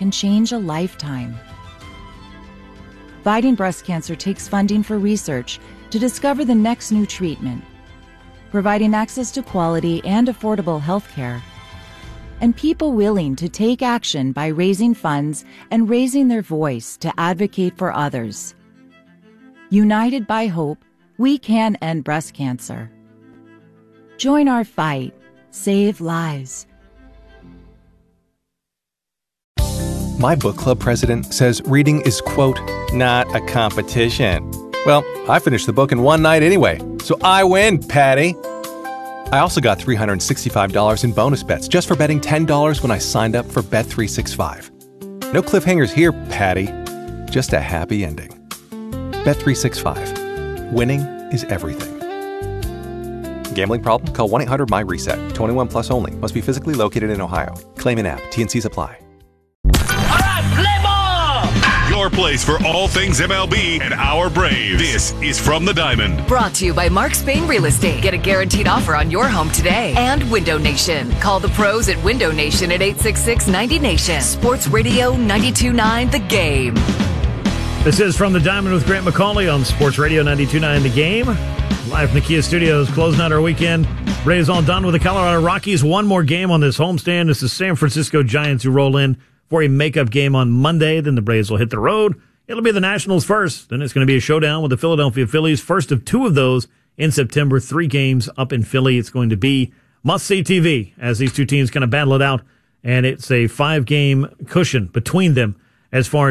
can change a lifetime. Fighting breast cancer takes funding for research to discover the next new treatment, providing access to quality and affordable health care, and people willing to take action by raising funds and raising their voice to advocate for others. United by hope, we can end breast cancer. Join our fight. Save lives. My book club president says reading is, quote, not a competition. Well, I finished the book in one night anyway, so I win, Patty. I also got $365 in bonus bets just for betting $10 when I signed up for Bet365. No cliffhangers here, Patty. Just a happy ending. Bet365. Winning is everything. Gambling problem? Call 1-800-MY-RESET. 21 plus only. Must be physically located in Ohio. Claim in app. T&Cs apply. All right, play ball! Your place for all things MLB and our Braves. This is From the Diamond. Brought to you by Mark Spain Real Estate. Get a guaranteed offer on your home today. And Window Nation. Call the pros at Window Nation at 866-90Nation. Sports Radio 92.9 The Game. This is From the Diamond with Grant McCauley on Sports Radio 92.9 The Game. Live from the Kia Studios, closing out our weekend. Braves all done with the Colorado Rockies. One more game on this homestand. This is San Francisco Giants who roll in for a makeup game on Monday. Then the Braves will hit the road. It'll be the Nationals first. Then it's going to be a showdown with the Philadelphia Phillies. First of two of those in September. 3 games up in Philly. It's going to be must-see TV as these two teams kind of battle it out. And it's a 5-game cushion between them as far as